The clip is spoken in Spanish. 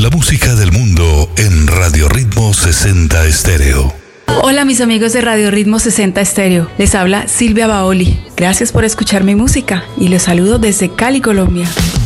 La música del mundo en Radio Ritmo 60 Estéreo. Hola mis amigos de Radio Ritmo 60 Estéreo, les habla Silvia Baoli. Gracias por escuchar mi música y les saludo desde Cali, Colombia.